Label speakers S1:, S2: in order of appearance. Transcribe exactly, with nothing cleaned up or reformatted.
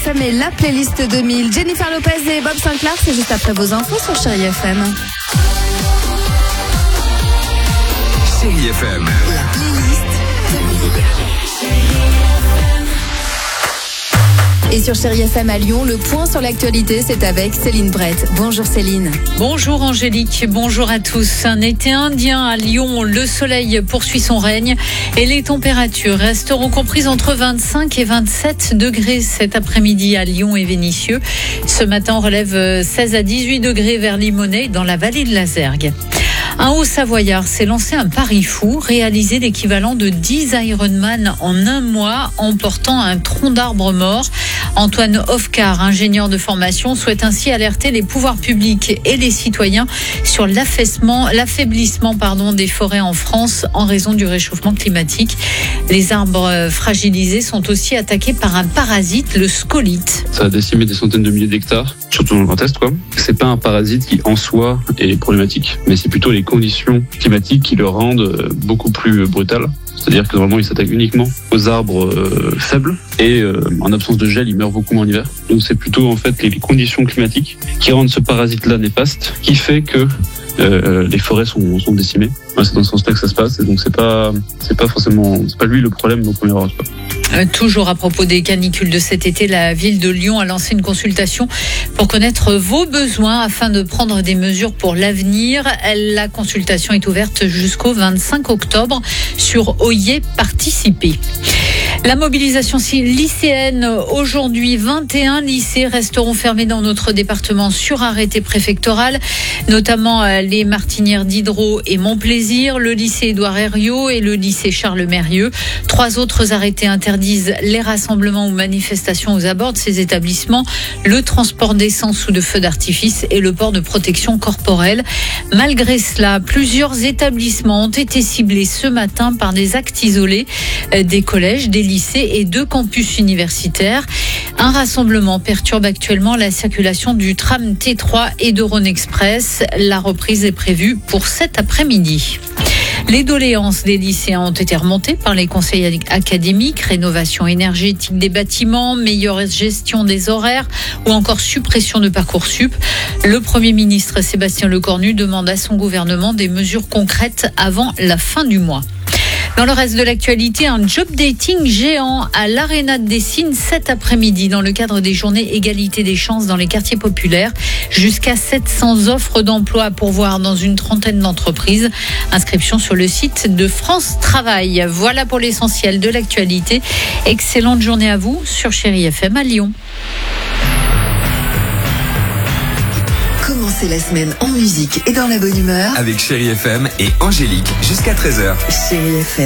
S1: M et la playlist deux mille. Jennifer Lopez et Bob Sinclair, c'est juste après vos infos sur Chérie F M.
S2: Chérie F M.
S1: La playlist deux mille. Et sur Chérie F M à Lyon, le point sur l'actualité, c'est avec Céline Brett. Bonjour Céline.
S3: Bonjour Angélique, bonjour à tous. Un été indien à Lyon, le soleil poursuit son règne et les températures resteront comprises entre vingt-cinq et vingt-sept degrés cet après-midi à Lyon et Vénissieux. Ce matin, on relève seize à dix-huit degrés vers Limonest dans la vallée de la Zergue. Un Haut-Savoyard s'est lancé un pari fou, réaliser l'équivalent de dix Ironman en un mois en portant un tronc d'arbre mort. Antoine Hofcar, ingénieur de formation, souhaite ainsi alerter les pouvoirs publics et les citoyens sur l'affaissement, l'affaiblissement pardon, des forêts en France en raison du réchauffement climatique. Les arbres fragilisés sont aussi attaqués par un parasite, le scolite.
S4: Ça a décimé des centaines de milliers d'hectares, surtout dans le Grand Est, quoi. C'est pas un parasite qui en soi est problématique, mais c'est plutôt les conditions climatiques qui le rendent beaucoup plus brutal. C'est-à-dire que normalement, il s'attaque uniquement aux arbres euh, faibles et euh, en absence de gel, il meurt beaucoup moins en hiver. Donc c'est plutôt en fait les conditions climatiques qui rendent ce parasite-là néfaste, qui fait que euh, les forêts sont, sont décimées. Ouais, c'est dans ce sens-là que ça se passe. Et donc c'est pas, c'est pas forcément, c'est pas lui le problème au premier ordre.
S3: Euh, toujours à propos des canicules de cet été, la ville de Lyon a lancé une consultation pour connaître vos besoins afin de prendre des mesures pour l'avenir. Elle, la consultation est ouverte jusqu'au vingt-cinq octobre sur Oyer Participer. La mobilisation lycéenne, aujourd'hui, vingt et un lycées resteront fermés dans notre département sur arrêté préfectoral, notamment les Martinières d'Hydro et Montplaisir, le lycée Édouard Herriot et le lycée Charles Mérieux. Trois autres arrêtés interdisent les rassemblements ou manifestations aux abords de ces établissements, le transport d'essence ou de feux d'artifice et le port de protection corporelle. Malgré cela, plusieurs établissements ont été ciblés ce matin par des actes isolés, des collèges, des lycées et deux campus universitaires. Un rassemblement perturbe actuellement la circulation du tram T trois et de Rhône Express. La reprise est prévue pour cet après-midi. Les doléances des lycéens ont été remontées par les conseils académiques, rénovation énergétique des bâtiments, meilleure gestion des horaires ou encore suppression de Parcoursup. Le Premier ministre Sébastien Lecornu demande à son gouvernement des mesures concrètes avant la fin du mois. Dans le reste de l'actualité, un job dating géant à l'Arena de Dessines cet après-midi dans le cadre des journées égalité des chances dans les quartiers populaires. Jusqu'à sept cents offres d'emploi à pourvoir dans une trentaine d'entreprises. Inscription sur le site de France Travail. Voilà pour l'essentiel de l'actualité. Excellente journée à vous sur Chérie F M à Lyon.
S2: Commencez la semaine en musique et dans la bonne humeur
S5: avec Chérie F M et Angélique jusqu'à treize heures.
S2: Chérie F M.